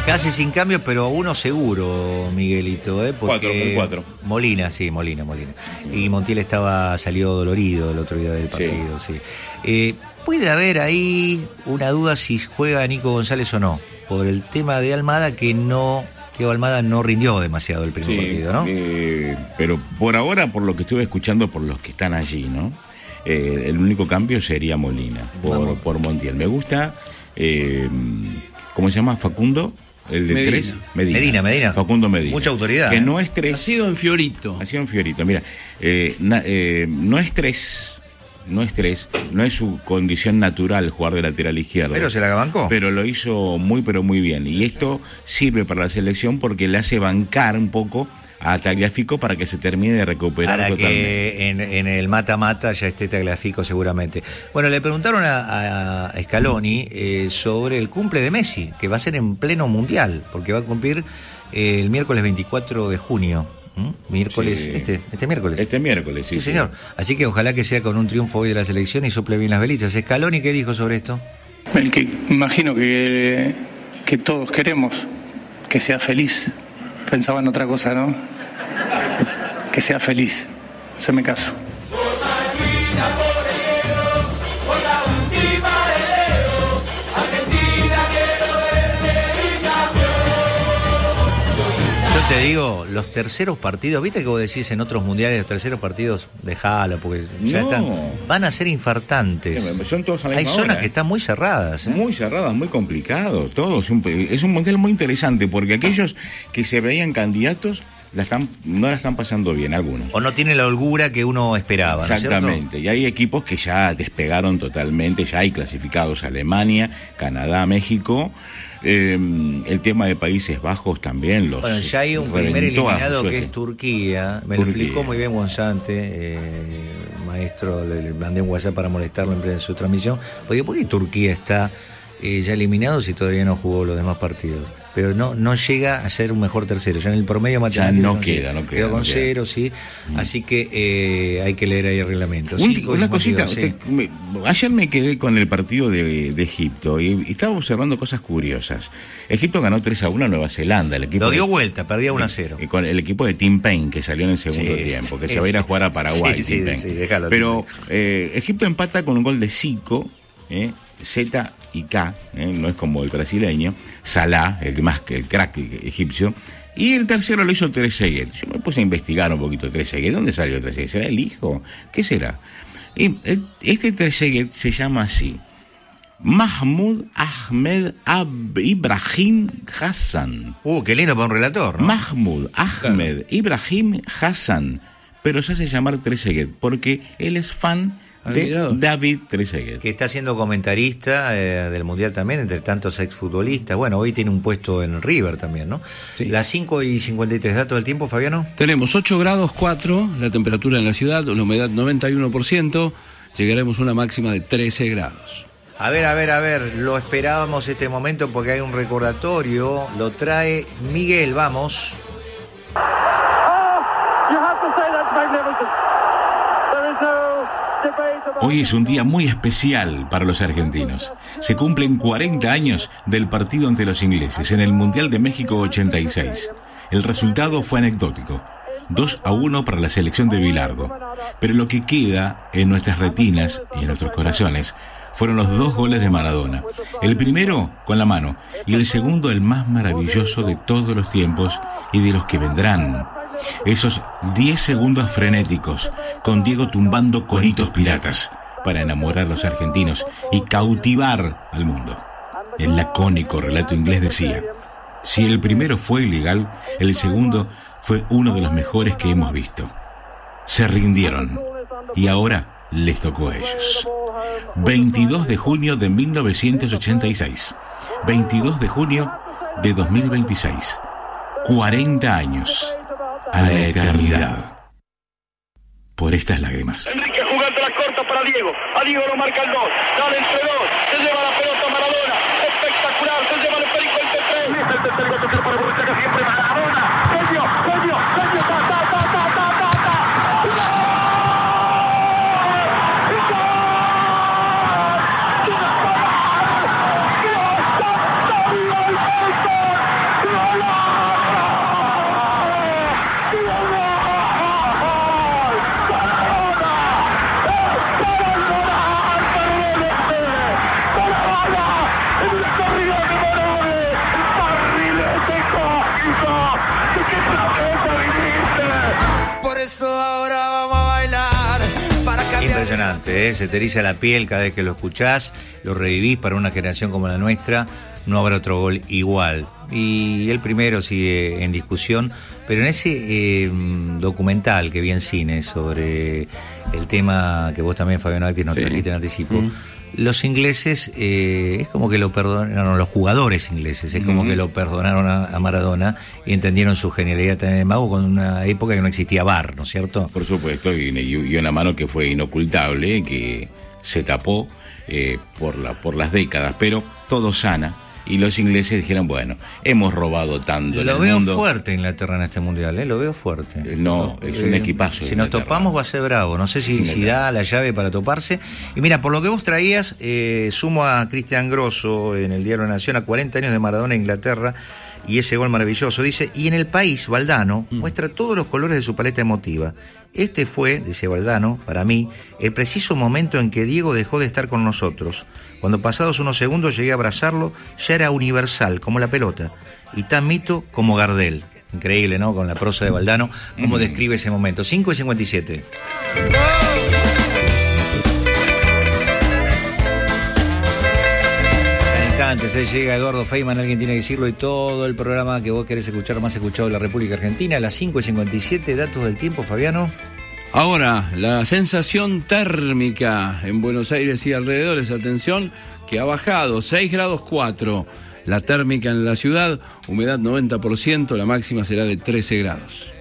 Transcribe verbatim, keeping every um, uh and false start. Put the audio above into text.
Casi sin cambios, pero uno seguro, Miguelito, ¿eh? Porque Cuatro, el cuatro. Molina, sí, Molina, Molina. Y Montiel estaba, salió dolorido el otro día del partido, sí. sí. Eh, puede haber ahí una duda si juega Nico González o no, por el tema de Almada, que no, que Almada no rindió demasiado el primer sí, partido, ¿no? Eh, pero por ahora, por lo que estuve escuchando, por los que están allí, ¿no? Eh, el único cambio sería Molina, por, por Montiel. Me gusta, eh, ¿cómo se llama? Facundo. El de Medina. tres, Medina. Medina, Medina. Facundo Medina. Mucha autoridad. Que ¿eh? no es tres. Ha sido en Fiorito. Ha sido en Fiorito. Mira, eh, na, eh, no es tres, no es tres, no es su condición natural jugar de lateral izquierdo. Pero se la bancó. Pero lo hizo muy, pero muy bien. Y esto sirve para la selección porque le hace bancar un poco a Tagliafico para que se termine de recuperar para totalmente. que en, en el mata-mata ya esté Tagliafico seguramente. Bueno, le preguntaron a, a Scaloni eh, sobre el cumple de Messi, que va a ser en pleno mundial, porque va a cumplir eh, el miércoles veinticuatro de junio. ¿Mm? Miércoles, Sí. este, este miércoles. Este miércoles, sí. Sí, señor. Así que ojalá que sea con un triunfo hoy de la selección y sople bien las velitas. Scaloni, ¿qué dijo sobre esto? El que imagino que, que todos queremos, que sea feliz. Pensaba en otra cosa, ¿no? Que sea feliz. Haceme caso. Yo te digo, los terceros partidos, viste que vos decís en otros mundiales, los terceros partidos, dejalo, porque ya No. están, van a ser infartantes. Son todos a la Hay misma zonas hora, que ¿eh? están muy cerradas. ¿eh? Muy cerradas, muy complicado, todo. Es un, es un mundial muy interesante porque aquellos que se veían candidatos la están, no la están pasando bien, algunos. O no tiene la holgura que uno esperaba, ¿no es cierto? Exactamente, y hay equipos que ya despegaron totalmente, ya hay clasificados: Alemania, Canadá, México. Eh, el tema de Países Bajos también los Bueno, ya hay un primer reventó a eliminado que Suecia. es Turquía. Me Turquía. lo explicó muy bien Gonzante, eh, maestro, le, le mandé un WhatsApp para molestarlo en plena su transmisión. Porque ¿por qué Turquía está eh, ya eliminado si todavía no jugó los demás partidos? Pero no no llega a ser un mejor tercero. Ya en el promedio matemático no no queda, llega. no queda, Quedó no con queda. cero, sí. Mm. Así que eh, hay que leer ahí el reglamento. Un- Cinco y una cincuenta y cosita, dos, usted- sí. me- ayer me quedé con el partido de, de Egipto y, y estaba observando cosas curiosas. Egipto ganó tres a uno a Nueva Zelanda. El equipo Lo dio de- vuelta, perdía uno a cero. Y con el equipo de Tim Payne, que salió en el segundo Sí, tiempo, que sí, se va a ir a sí. jugar a Paraguay. Sí, sí, Tim Payne. sí, déjalo, Pero Tim eh, Egipto empata con un gol de Zico, eh, Z y K, eh, no es como el brasileño, Salah, el más que el crack egipcio. Y el tercero lo hizo Trezeguet. Yo me puse a investigar un poquito Trezeguet. ¿Dónde salió Trezeguet? ¿Será el hijo? ¿Qué será? Y eh, este Trezeguet se llama así: Mahmoud Ahmed Ab Ibrahim Hassan. Uh, qué lindo para un relator, ¿no? Mahmoud Ahmed Ibrahim Hassan. Pero se hace llamar Trezeguet porque él es fan de Admirador. David Trezeguet. Que está siendo comentarista eh, del Mundial también, entre tantos exfutbolistas. Bueno, hoy tiene un puesto en River también, ¿no? Sí. Las cinco y cincuenta y tres, datos del tiempo, Fabiano. Tenemos ocho grados cuatro, la temperatura en la ciudad, la humedad noventa y uno por ciento, llegaremos a una máxima de trece grados. A ver, a ver, a ver, lo esperábamos este momento porque hay un recordatorio, lo trae Miguel, vamos. Hoy es un día muy especial para los argentinos. Se cumplen cuarenta años del partido ante los ingleses en el Mundial de México ochenta y seis. El resultado fue anecdótico: dos a uno para la selección de Bilardo. Pero lo que queda en nuestras retinas y en nuestros corazones fueron los dos goles de Maradona. El primero con la mano y el segundo el más maravilloso de todos los tiempos y de los que vendrán. Esos diez segundos frenéticos con Diego tumbando conitos piratas para enamorar a los argentinos y cautivar al mundo. El lacónico relato inglés decía: si el primero fue ilegal, el segundo fue uno de los mejores que hemos visto. Se rindieron y ahora les tocó a ellos. veintidós de junio de mil novecientos ochenta y seis. veintidós de junio de dos mil veintiséis. cuarenta años a la eternidad. Por estas lágrimas. Enrique jugando la corta para Diego. A Diego lo marca el dos. Dale entre dos. Se lleva la pelota Maradona. Espectacular. Se lleva el perico el tercer. Y es el tercer gol tercer para Borruchaga. Siempre Maradona. Genio, genio, genio. Ta, ta, ta, ta, ta, ta, ta. ¡Y gol! ¡Y gol! ¡Y gol! ¡Dios santo, Dios santo! eso ahora vamos a bailar. Para cambiar. Impresionante, ¿eh? Se te eriza la piel cada vez que lo escuchás, lo revivís. Para una generación como la nuestra no habrá otro gol igual. Y el primero sigue en discusión, pero en ese eh, documental que vi en cine sobre el tema que vos también, Fabián Actis, nos sí. trajiste en anticipo, mm. los ingleses eh, es como que lo perdonaron, los jugadores ingleses, es como mm. que lo perdonaron a, a Maradona y entendieron su genialidad también de mago con una época que no existía V A R, ¿no es cierto? Por supuesto, y, y una mano que fue inocultable, que se tapó eh, por, la, por las décadas, pero todo sana. Y los ingleses dijeron, bueno, hemos robado tanto en el mundo. Lo veo fuerte Inglaterra en este mundial, ¿eh? Lo veo fuerte. Eh, no, no, es un eh, equipazo. Si nos topamos va a ser bravo. No sé si, si da la llave para toparse. Y mira, por lo que vos traías, eh, sumo a Cristian Grosso en el Diario de la Nación a cuarenta años de Maradona en Inglaterra y ese gol maravilloso. Dice, y en el país, Valdano mm. muestra todos los colores de su paleta emotiva. Este fue, dice Valdano, para mí, el preciso momento en que Diego dejó de estar con nosotros. Cuando pasados unos segundos llegué a abrazarlo, ya era universal, como la pelota, y tan mito como Gardel. Increíble, ¿no? Con la prosa de Valdano, cómo mm. describe ese momento. cinco y cincuenta y siete. Antes eh, llega Eduardo Feynman, alguien tiene que decirlo, y todo el programa que vos querés escuchar, más escuchado de la República Argentina, a las cinco y cincuenta y siete, datos del tiempo, Fabiano. Ahora, la sensación térmica en Buenos Aires y alrededores, atención, que ha bajado seis grados cuatro. La térmica en la ciudad, humedad noventa por ciento, la máxima será de trece grados.